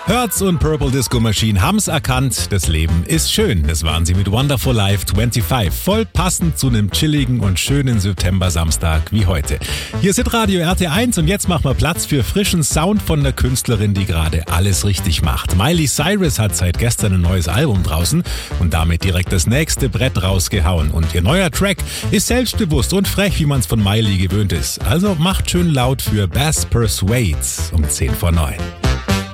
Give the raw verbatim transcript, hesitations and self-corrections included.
Hertz und Purple Disco Machine haben's erkannt, das Leben ist schön. Das waren sie mit Wonderful Life fünfundzwanzig. Voll passend zu einem chilligen und schönen September-Samstag wie heute. Hier ist Radio R T eins und jetzt machen wir Platz für frischen Sound von der Künstlerin, die gerade alles richtig macht. Miley Cyrus hat seit gestern ein neues Album draußen und damit direkt das nächste Brett rausgehauen. Und ihr neuer Track ist selbstbewusst und frech, wie man's von Miley gewöhnt ist. Also macht schön laut für Bass Persuades um zehn vor neun.